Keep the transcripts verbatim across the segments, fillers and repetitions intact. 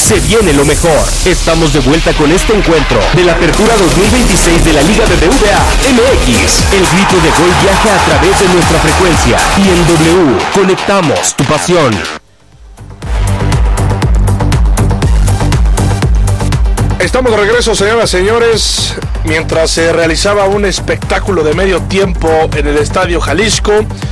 Se viene lo mejor. Estamos de vuelta con este encuentro de la Apertura dos mil veintiséis de la Liga B B V A M X. El grito de gol viaja a través de nuestra frecuencia y en W conectamos tu pasión. Estamos de regreso, señoras y señores, mientras se realizaba un espectáculo de medio tiempo en el Estadio Jalisco.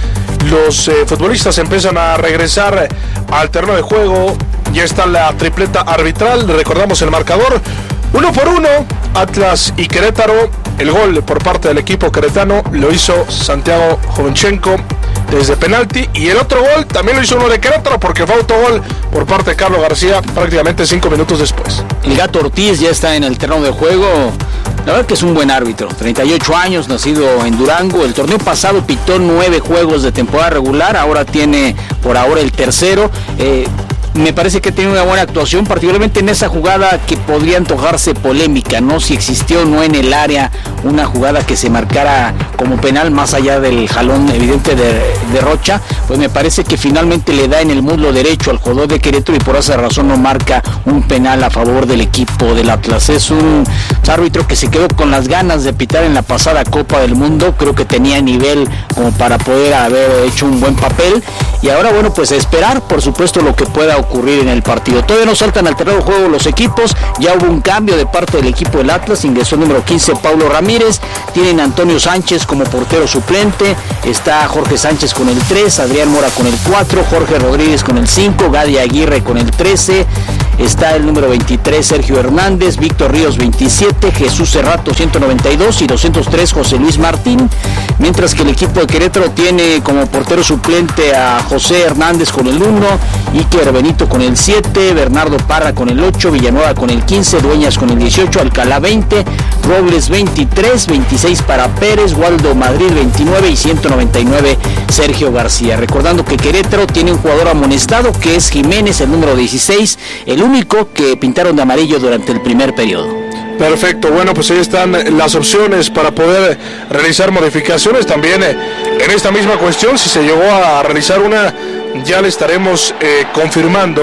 Los eh, futbolistas empiezan a regresar al terreno de juego. Ya está la tripleta arbitral. Recordamos el marcador: uno por uno, Atlas y Querétaro. El gol por parte del equipo queretano lo hizo Santiago Jovenchenko desde penalti, y el otro gol también lo hizo uno de Querétaro porque fue autogol por parte de Carlos García prácticamente cinco minutos después. El Gato Ortiz ya está en el terreno de juego. La verdad que es un buen árbitro, treinta y ocho años, nacido en Durango. El torneo pasado pitó nueve juegos de temporada regular, ahora tiene por ahora el tercero. Eh, me parece que tiene una buena actuación, particularmente en esa jugada que podría antojarse polémica, ¿no? Si existió o no en el área una jugada que se marcara como penal, más allá del jalón evidente de, de Rocha, pues me parece que finalmente le da en el muslo derecho al jugador de Querétaro y por esa razón no marca un penal a favor del equipo del Atlas. Es un árbitro que se quedó con las ganas de pitar en la pasada Copa del Mundo, creo que tenía nivel como para poder haber hecho un buen papel, y ahora bueno, pues a esperar por supuesto lo que pueda ocurrir en el partido. Todavía no saltan al terreno de juego los equipos, ya hubo un cambio de parte del equipo del Atlas, ingresó el número quince Paulo Ramírez, tienen a Antonio Sánchez como portero suplente, está Jorge Sánchez con el tres, Adrián Mora con el cuatro, Jorge Rodríguez con el cinco, Gadi Aguirre con el trece, está el número veintitrés Sergio Hernández, Víctor Ríos veintisiete, Jesús Cerrato ciento noventa y dos y doscientos tres José Luis Martín, mientras que el equipo de Querétaro tiene como portero suplente a José Hernández con el uno, Iker Benito con el siete, Bernardo Parra con el ocho, Villanueva con el quince, Dueñas con el dieciocho, Alcalá veinte, Robles veintitrés, veintiséis para Pérez, Waldo Madrid veintinueve y ciento noventa y nueve Sergio García. Recordando que Querétaro tiene un jugador amonestado que es Jiménez, el número dieciséis, el único que pintaron de amarillo durante el primer periodo. Perfecto, bueno, pues ahí están las opciones para poder realizar modificaciones. También eh, en esta misma cuestión, si se llegó a realizar una, ya le estaremos eh, confirmando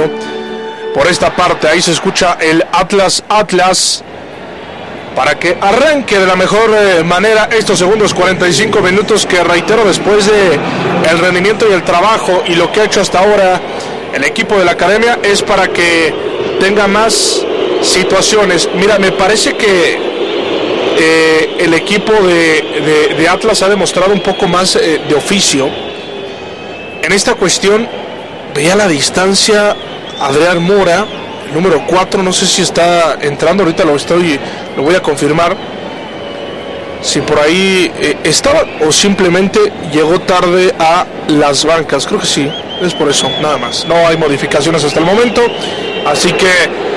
por esta parte. Ahí se escucha el Atlas Atlas para que arranque de la mejor eh, manera estos segundos cuarenta y cinco minutos que, reitero, después de el rendimiento y el trabajo y lo que ha hecho hasta ahora el equipo de la academia, es para que tenga más situaciones. Mira, me parece que eh, el equipo de, de, de Atlas ha demostrado un poco más eh, de oficio en esta cuestión. Veía la distancia Adrián Mora, el número cuatro, no sé si está entrando, ahorita lo estoy, lo voy a confirmar, si por ahí eh, estaba o simplemente llegó tarde a las bancas. Creo que sí, es por eso, nada más. No hay modificaciones hasta el momento, así que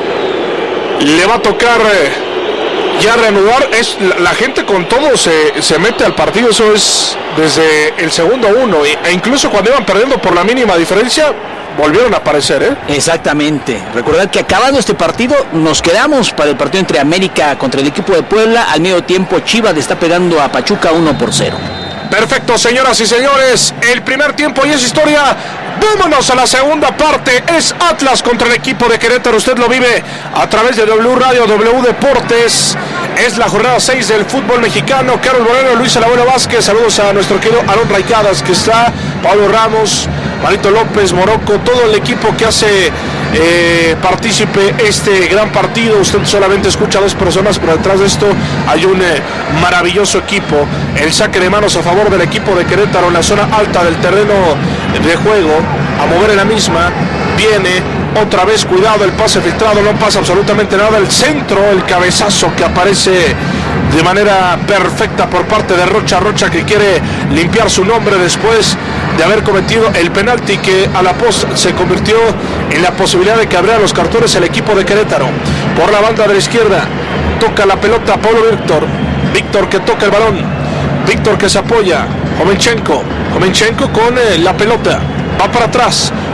le va a tocar eh, ya reanudar. Es, la, la gente con todo se, se mete al partido, eso es desde el segundo uno, e incluso cuando iban perdiendo por la mínima diferencia, volvieron a aparecer, ¿eh? Exactamente. Recordad que acabando este partido, nos quedamos para el partido entre América contra el equipo de Puebla. Al medio tiempo, Chivas le está pegando a Pachuca uno por cero. Perfecto, señoras y señores, el primer tiempo y es historia. Vámonos a la segunda parte. Es Atlas contra el equipo de Querétaro. Usted lo vive a través de W Radio, W Deportes. Es la jornada seis del fútbol mexicano. Carlos Moreno, Luis Abuelo Vázquez. Saludos a nuestro querido Aaron Raicadas, que está, Pablo Ramos, Marito López, Morocco, todo el equipo que hace eh, partícipe este gran partido. Usted solamente escucha a dos personas, pero detrás de esto hay un eh, maravilloso equipo. El saque de manos a favor del equipo de Querétaro en la zona alta del terreno de juego, a mover en la misma. Viene otra vez, cuidado, el pase filtrado, no pasa absolutamente nada. El centro, el cabezazo que aparece de manera perfecta por parte de Rocha. Rocha que quiere limpiar su nombre después de haber cometido el penalti que a la post se convirtió en la posibilidad de que abriera los cartones el equipo de Querétaro. Por la banda de la izquierda toca la pelota Pablo Víctor. Víctor que toca el balón. Víctor que se apoya. Jovenchenko. Jovenchenko con eh, la pelota. Va para atrás.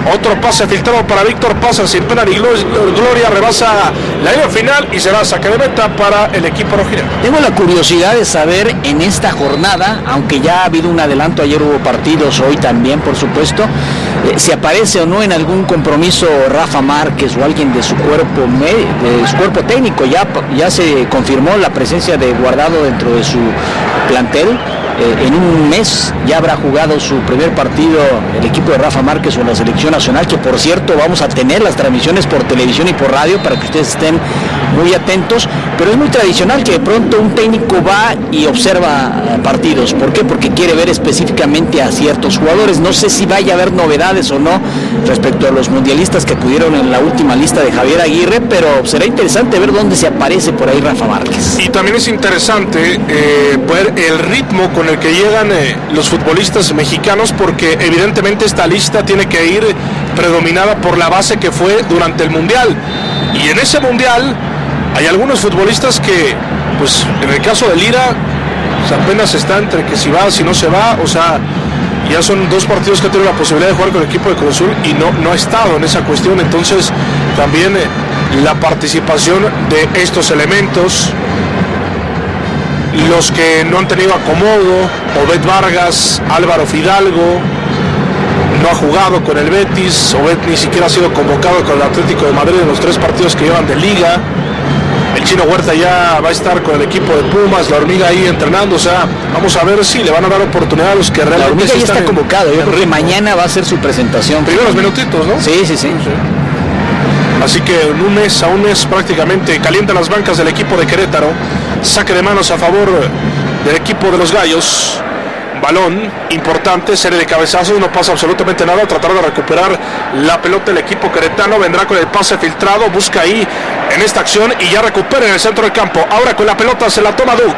Otro pase filtrado para Víctor Pasa sin pena ni gloria, rebasa la línea final y será saque de meta para el equipo rojinegro. Tengo la curiosidad de saber en esta jornada, aunque ya ha habido un adelanto, ayer hubo partidos, hoy también por supuesto, eh, si aparece o no en algún compromiso Rafa Márquez o alguien de su cuerpo de su cuerpo técnico. Ya, ya se confirmó la presencia de Guardado dentro de su plantel. Eh, en un mes ya habrá jugado su primer partido el equipo de Rafa Márquez o la selección nacional, que por cierto vamos a tener las transmisiones por televisión y por radio para que ustedes estén muy atentos, pero es muy tradicional que de pronto un técnico va y observa partidos. ¿Por qué? Porque quiere ver específicamente a ciertos jugadores. No sé si vaya a haber novedades o no respecto a los mundialistas que acudieron en la última lista de Javier Aguirre, pero será interesante ver dónde se aparece por ahí Rafa Márquez. Y también es interesante eh, ver el ritmo con el que llegan eh, los futbolistas mexicanos, porque evidentemente esta lista tiene que ir predominada por la base que fue durante el Mundial, y en ese Mundial hay algunos futbolistas que, pues en el caso de Lira, pues, apenas está entre que si va, si no se va, o sea, ya son dos partidos que ha tenido la posibilidad de jugar con el equipo de Cruz Azul y no, no ha estado en esa cuestión. Entonces también eh, la participación de estos elementos, los que no han tenido acomodo, Obed Vargas, Álvaro Fidalgo, no ha jugado con el Betis, Obed ni siquiera ha sido convocado con el Atlético de Madrid en los tres partidos que llevan de liga. El Chino Huerta ya va a estar con el equipo de Pumas, la Hormiga ahí entrenando, o sea, vamos a ver si le van a dar oportunidad a los que realmente... La Hormiga ya está en, convocado, yo creo que mañana va a ser su presentación. Primeros minutitos, ¿no? Sí, sí, sí, sí. Así que en un mes a un mes prácticamente calientan las bancas del equipo de Querétaro. Saque de manos a favor del equipo de los Gallos. Balón importante, serie de cabezazos, no pasa absolutamente nada. Tratar de recuperar la pelota el equipo queretano. Vendrá con el pase filtrado, busca ahí en esta acción y ya recupera en el centro del campo. Ahora con la pelota se la toma Duc.